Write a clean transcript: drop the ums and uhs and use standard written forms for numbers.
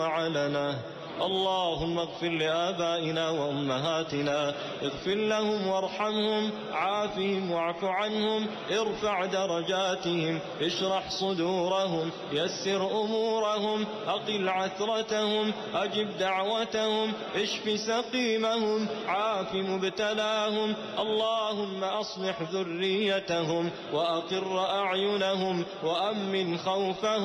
علنا. اللهم اغفر لآبائنا وأمهاتنا، اغفر لهم وارحمهم، عافهم واعف عنهم، ارفع درجاتهم، اشرح صدورهم، يسر أمورهم، أقل عثرتهم، أجب دعوتهم، اشف سقيمهم، عاف مبتلاهم. اللهم أصلح ذريتهم وأقر أعينهم وأمن خوفهم.